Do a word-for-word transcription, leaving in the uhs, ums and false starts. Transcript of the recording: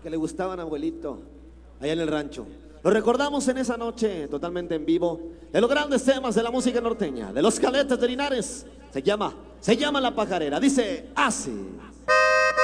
que le gustaban a abuelito allá en el rancho. Lo recordamos en esa noche totalmente en vivo de los grandes temas de la música norteña, de los Caletes de Linares. Se llama, se llama La Pajarera. Dice así.